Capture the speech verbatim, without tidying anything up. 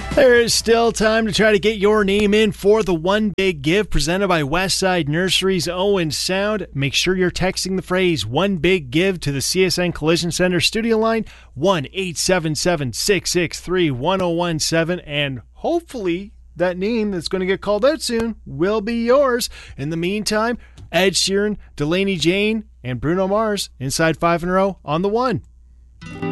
There is still time to try to get your name in for the One Big Give presented by Westside Nurseries Owen Sound. Make sure you're texting the phrase One Big Give to the C S N Collision Center studio line one eight seven seven, six six three, one zero one seven, and hopefully that name that's going to get called out soon will be yours. In the meantime, Ed Sheeran, Delaney Jane, and Bruno Mars inside five in a row on the One.